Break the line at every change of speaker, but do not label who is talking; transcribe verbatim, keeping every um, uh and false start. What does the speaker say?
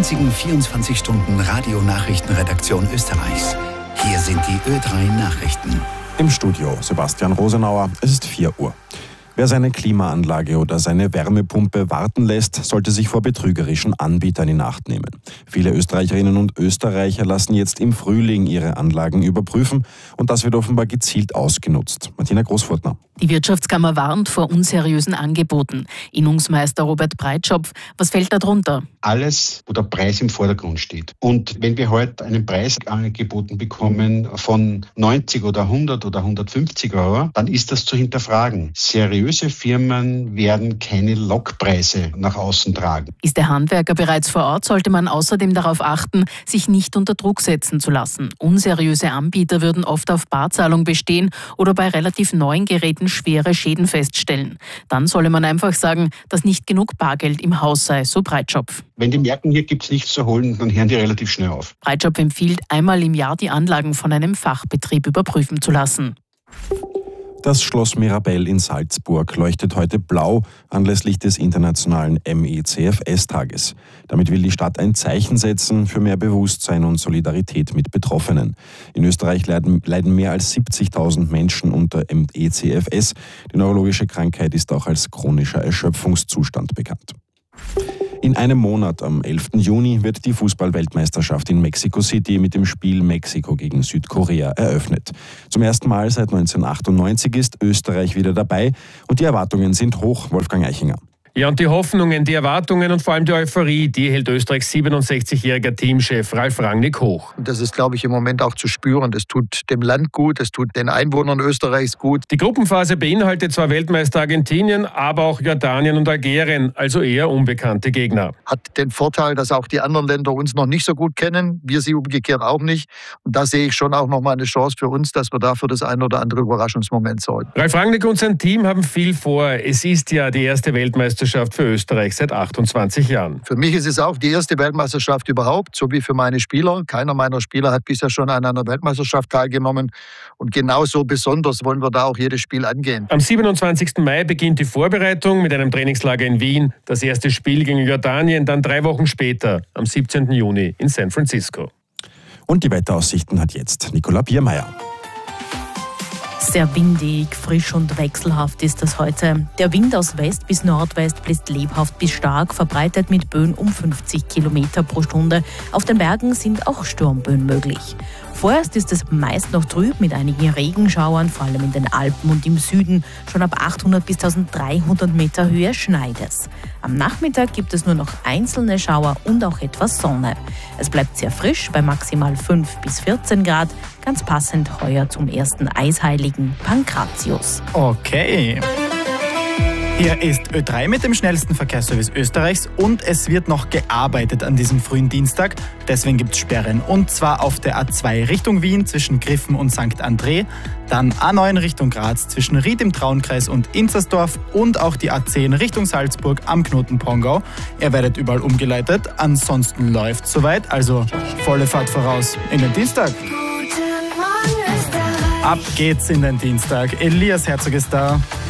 einzigen vierundzwanzig Stunden Radionachrichtenredaktion Österreichs. Hier sind die Ö drei Nachrichten.
Im Studio Sebastian Rosenauer, es ist vier Uhr. Wer seine Klimaanlage oder seine Wärmepumpe warten lässt, sollte sich vor betrügerischen Anbietern in Acht nehmen. Viele Österreicherinnen und Österreicher lassen jetzt im Frühling ihre Anlagen überprüfen und das wird offenbar gezielt ausgenutzt. Martina Großfurtner.
Die Wirtschaftskammer warnt vor unseriösen Angeboten. Innungsmeister Robert Breitschopf, was fällt da drunter?
Alles, wo der Preis im Vordergrund steht. Und wenn wir heute einen Preis angeboten bekommen von neunzig oder hundert oder hundertfünfzig Euro, dann ist das zu hinterfragen. Seriöse Firmen werden keine Lockpreise nach außen tragen.
Ist der Handwerker bereits vor Ort, sollte man außerdem darauf achten, sich nicht unter Druck setzen zu lassen. Unseriöse Anbieter würden oft auf Barzahlung bestehen oder bei relativ neuen Geräten schwere Schäden feststellen. Dann solle man einfach sagen, dass nicht genug Bargeld im Haus sei, so Breitschopf.
Wenn die merken, hier gibt es nichts zu holen, dann hören die relativ schnell auf.
Breitschopf empfiehlt, einmal im Jahr die Anlagen von einem Fachbetrieb überprüfen zu lassen.
Das Schloss Mirabell in Salzburg leuchtet heute blau anlässlich des internationalen M E C F S-Tages. Damit will die Stadt ein Zeichen setzen für mehr Bewusstsein und Solidarität mit Betroffenen. In Österreich leiden, leiden mehr als siebzigtausend Menschen unter M E C F S. Die neurologische Krankheit ist auch als chronischer Erschöpfungszustand bekannt. In einem Monat, am elften Juni, wird die Fußball-Weltmeisterschaft in Mexico City mit dem Spiel Mexiko gegen Südkorea eröffnet. Zum ersten Mal seit neunzehnhundertachtundneunzig ist Österreich wieder dabei und die Erwartungen sind hoch. Wolfgang Eichinger.
Ja, und die Hoffnungen, die Erwartungen und vor allem die Euphorie, die hält Österreichs siebenundsechzigjähriger Teamchef Ralf Rangnick hoch.
Das ist, glaube ich, im Moment auch zu spüren. Das tut dem Land gut, das tut den Einwohnern Österreichs gut.
Die Gruppenphase beinhaltet zwar Weltmeister Argentinien, aber auch Jordanien und Algerien, also eher unbekannte Gegner.
Hat den Vorteil, dass auch die anderen Länder uns noch nicht so gut kennen, wir sie umgekehrt auch nicht. Und da sehe ich schon auch nochmal eine Chance für uns, dass wir da für das ein oder andere Überraschungsmoment sorgen.
Ralf Rangnick und sein Team haben viel vor. Es ist ja die erste Weltmeisterschaft für Österreich seit achtundzwanzig Jahren.
Für mich ist es auch die erste Weltmeisterschaft überhaupt, so wie für meine Spieler. Keiner meiner Spieler hat bisher schon an einer Weltmeisterschaft teilgenommen. Und genauso besonders wollen wir da auch jedes Spiel angehen.
Am siebenundzwanzigsten Mai beginnt die Vorbereitung mit einem Trainingslager in Wien. Das erste Spiel gegen Jordanien dann drei Wochen später, am siebzehnten Juni in San Francisco.
Und die Wetteraussichten hat jetzt Nicola Biermeier.
Sehr windig, frisch und wechselhaft ist das heute. Der Wind aus West bis Nordwest bläst lebhaft bis stark, verbreitet mit Böen um fünfzig Kilometer pro Stunde. Auf den Bergen sind auch Sturmböen möglich. Vorerst ist es meist noch trüb mit einigen Regenschauern, vor allem in den Alpen und im Süden. Schon ab achthundert bis dreizehnhundert Meter Höhe schneit es. Am Nachmittag gibt es nur noch einzelne Schauer und auch etwas Sonne. Es bleibt sehr frisch bei maximal fünf bis vierzehn Grad, ganz passend heuer zum ersten Eisheiligen Pankratius.
Okay. Hier ist Ö drei mit dem schnellsten Verkehrsservice Österreichs und es wird noch gearbeitet an diesem frühen Dienstag. Deswegen gibt es Sperren und zwar auf der A zwei Richtung Wien zwischen Griffen und Sankt André, dann A neun Richtung Graz zwischen Ried im Traunkreis und Inzersdorf und auch die A zehn Richtung Salzburg am Knoten Pongau. Ihr werdet überall umgeleitet, ansonsten läuft soweit, also volle Fahrt voraus in den Dienstag. Ab geht's in den Dienstag. Elias Herzog ist da.